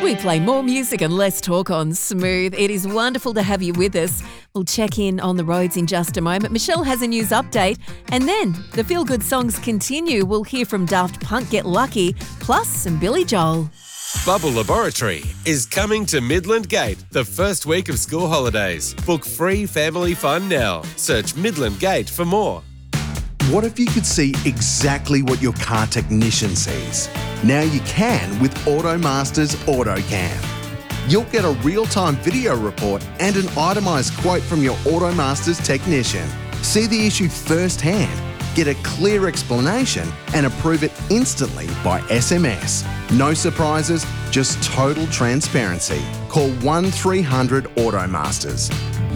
We play more music and less talk on Smooth. It is wonderful to have you with us. We'll check in on the roads in just a moment. Michelle has a news update. And then the feel-good songs continue. We'll hear from Daft Punk, Get Lucky, plus some Billy Joel. Bubble Laboratory is coming to Midland Gate the first week of school holidays. Book free family fun now. Search Midland Gate for more. What if you could see exactly what your car technician sees? Now you can with AutoMaster's AutoCam. You'll get a real-time video report and an itemised quote from your AutoMaster's technician. See the issue firsthand, get a clear explanation and approve it instantly by SMS. No surprises, just total transparency. Call 1300 AutoMasters.